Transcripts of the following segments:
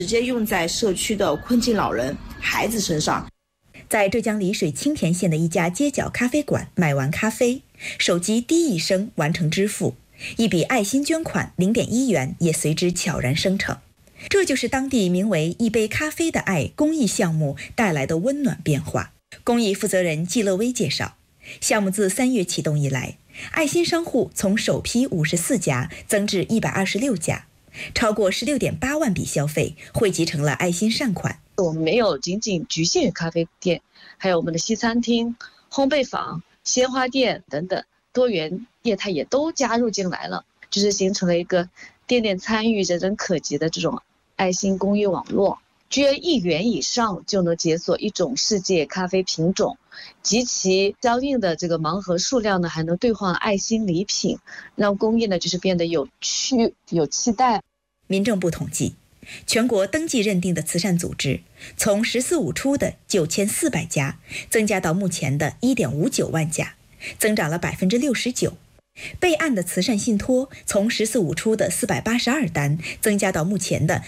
直接用在社区的困境老人、孩子身上。 在浙江丽水青田县的一家街角咖啡馆买完咖啡，手机滴一声完成支付，一笔爱心捐款0.1元也随之悄然生成。这就是当地名为一杯咖啡的爱公益项目带来的温暖变化。公益负责人季乐威介绍，项目自3月启动以来，爱心商户从首批54家增至126家，超过16.8万笔消费汇集成了爱心善款。 我们没有仅仅局限于咖啡店，还有我们的西餐厅、烘焙坊、鲜花店等等多元业态也都加入进来了，就是形成了一个店店参与、人人可及的这种爱心公益网络。捐1元以上就能解锁一种世界咖啡品种，及其相应的这个盲盒数量呢，还能兑换爱心礼品，让公益呢就是变得有趣、有期待。 民政部统计，全国登记认定的慈善组织从“14五”初的9400家增加到目前的1.59万家，增长了69%。备案的慈善信托从“14五”初的482单增加到目前的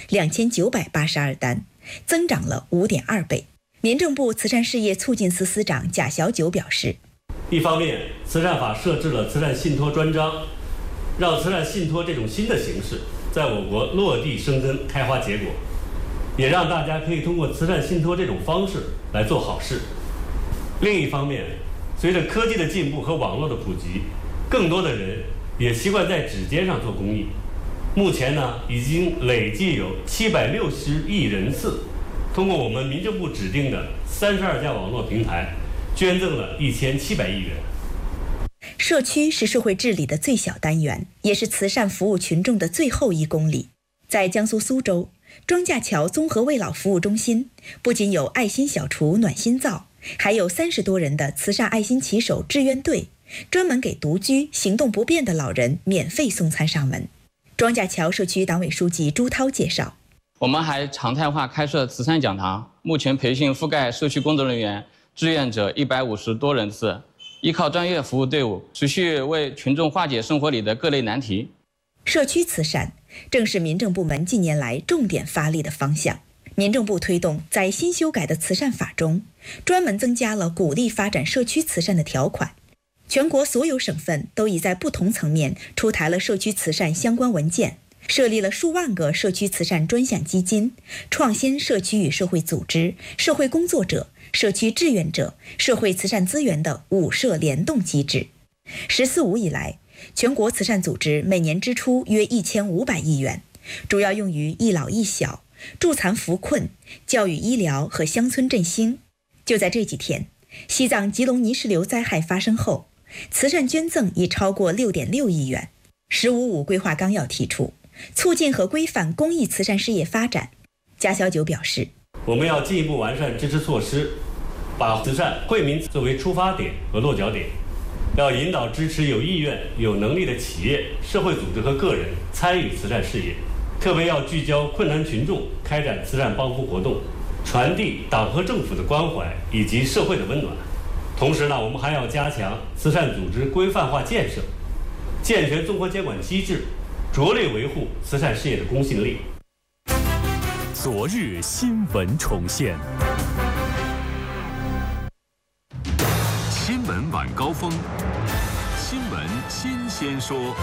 2982单，增长了5.2倍。民政部慈善事业促进司司长贾小九表示， 一方面，慈善法设置了慈善信托专章，让慈善信托这种新的形式在我国落地生根、开花结果，也让大家可以通过慈善信托这种方式来做好事。另一方面，随着科技的进步和网络的普及，更多的人也习惯在指尖上做公益。目前呢，已经累计有760亿人次通过我们民政部指定的32家网络平台捐赠了1700亿元。 社区是社会治理的最小单元，也是慈善服务群众的最后1公里。在江苏苏州庄稼桥综合慰老服务中心，不仅有爱心小厨暖心灶，还有30多人的慈善爱心骑手志愿队，专门给独居、行动不便的老人免费送餐上门。庄稼桥社区党委书记朱涛介绍， 我们还常态化开设慈善讲堂，目前培训覆盖社区工作人员、志愿者150多人次，依靠专业服务队伍，持续为群众化解生活里的各类难题。 社区慈善正是民政部门近年来重点发力的方向。民政部推动在新修改的慈善法中，专门增加了鼓励发展社区慈善的条款。全国所有省份都已在不同层面出台了社区慈善相关文件，设立了数万个社区慈善专项基金，创新社区与社会组织、社会工作者、社区志愿者、社会慈善资源的5社联动机制。“14五”以来，全国慈善组织每年支出约1500亿元，主要用于一老一小、助残扶困、教育医疗和乡村振兴。就在这几天，西藏吉隆泥石流灾害发生后，慈善捐赠已超过6.6亿元。“15五”规划纲要提出，促进和规范公益慈善事业发展。贾小九表示， 我们要进一步完善支持措施，把慈善惠民作为出发点和落脚点，要引导支持有意愿、有能力的企业、社会组织和个人参与慈善事业，特别要聚焦困难群众，开展慈善帮扶活动，传递党和政府的关怀以及社会的温暖。同时呢，我们还要加强慈善组织规范化建设，健全综合监管机制，着力维护慈善事业的公信力。 昨日新闻重现，新闻晚高峰，新闻新鲜说。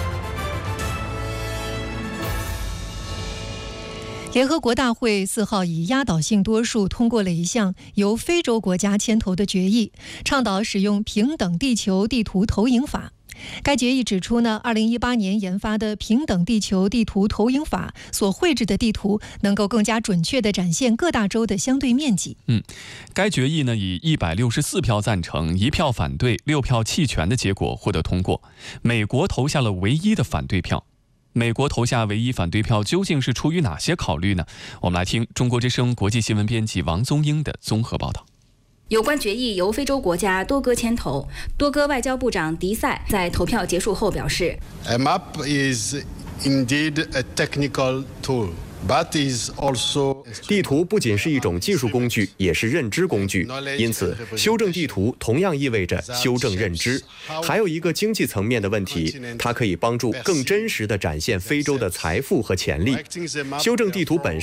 联合国大会4号以压倒性多数通过了一项由非洲国家牵头的决议，倡导使用平等地球地图投影法。该决议指出呢，2018年研发的平等地球地图投影法所绘制的地图能够更加准确地展现各大洲的相对面积。 该决议呢以164票赞成、1票反对、6票弃权的结果获得通过。美国投下了唯一的反对票。美国投下唯一反对票究竟是出于哪些考虑呢？我们来听中国之声国际新闻编辑王宗英的综合报道。 有关决议由非洲国家多哥牵头，多哥外交部长迪塞在投票结束后表示 A map is indeed a technical tool. 地图不仅是一种技术工具，也是认知工具，因此修正地图同样意味着修正认知。还有一个经济层面的问题，它可以帮助更真实地展现非洲的财富和潜力。修正地图本